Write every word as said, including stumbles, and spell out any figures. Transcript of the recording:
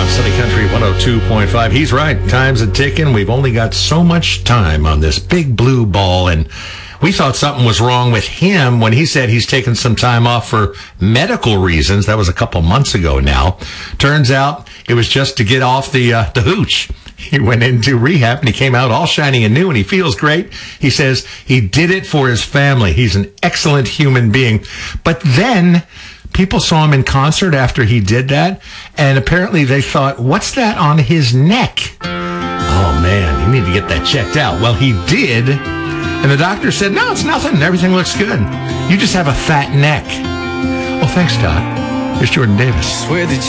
Sunny Country one oh two point five. He's right. Time's a ticking. We've only got so much time on this big blue ball, and we thought something was wrong with him when he said he's taken some time off for medical reasons. That was a couple months ago now. Turns out it was just to get off the uh, the hooch. He went into rehab and he came out all shiny and new and he feels great. He says he did it for his family. He's an excellent human being. But then people saw him in concert after he did that, and apparently they thought, what's that on his neck? Oh, man, you need to get that checked out. Well, he did, and the doctor said, no, it's nothing. Everything looks good. You just have a fat neck. Well, thanks, Doc. Here's Jordan Davis. Swear that